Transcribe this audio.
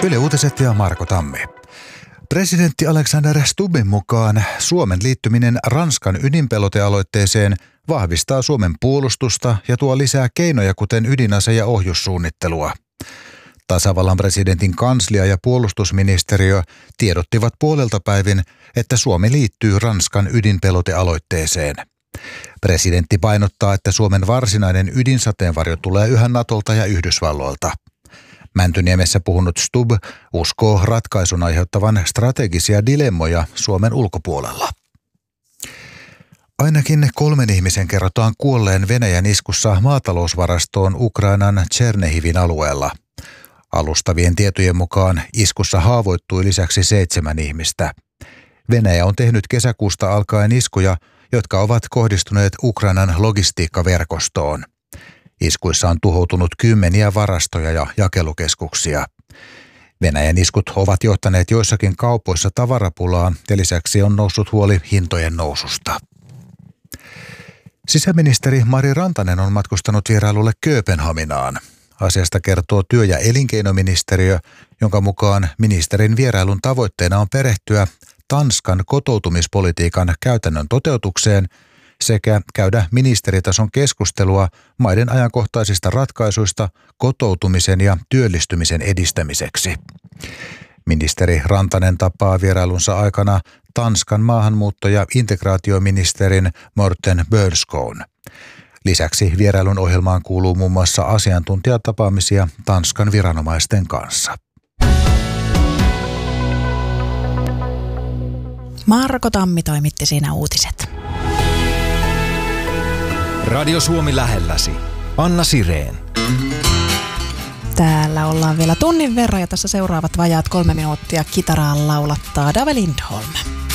Yle Uutiset ja Marko Tammi. Presidentti Alexander Stubbin mukaan Suomen liittyminen Ranskan ydinpelotealoitteeseen vahvistaa Suomen puolustusta ja tuo lisää keinoja, kuten ydinase- ja ohjussuunnittelua. Tasavallan presidentin kanslia ja puolustusministeriö tiedottivat puolelta päivin, että Suomi liittyy Ranskan ydinpelotealoitteeseen. Presidentti painottaa, että Suomen varsinainen ydinsateenvarjo tulee yhä Natolta ja Yhdysvalloilta. Mäntyniemessä puhunut Stubb uskoo ratkaisun aiheuttavan strategisia dilemmoja Suomen ulkopuolella. Ainakin 3 ihmisen kerrotaan kuolleen Venäjän iskussa maatalousvarastoon Ukrainan Tšernihivin alueella. Alustavien tietojen mukaan iskussa haavoittui lisäksi 7 ihmistä. Venäjä on tehnyt kesäkuusta alkaen iskuja, jotka ovat kohdistuneet Ukrainan logistiikkaverkostoon. Iskuissa on tuhoutunut kymmeniä varastoja ja jakelukeskuksia. Venäjän iskut ovat johtaneet joissakin kaupoissa tavarapulaan ja lisäksi on noussut huoli hintojen noususta. Sisäministeri Mari Rantanen on matkustanut vierailulle Kööpenhaminaan. Asiasta kertoo työ- ja elinkeinoministeriö, jonka mukaan ministerin vierailun tavoitteena on perehtyä Tanskan kotoutumispolitiikan käytännön toteutukseen sekä käydä ministeritason keskustelua maiden ajankohtaisista ratkaisuista kotoutumisen ja työllistymisen edistämiseksi. Ministeri Rantanen tapaa vierailunsa aikana Tanskan maahanmuutto- ja integraatioministerin Morten Bødskov. Lisäksi vierailun ohjelmaan kuuluu muun muassa asiantuntijatapaamisia Tanskan viranomaisten kanssa. Marko Tammi toimitti siinä uutiset. Radio Suomi lähelläsi. Anna Sireen. Täällä ollaan vielä tunnin verran ja tässä seuraavat vajaat 3 minuuttia kitaraa laulattaa Dave Lindholm.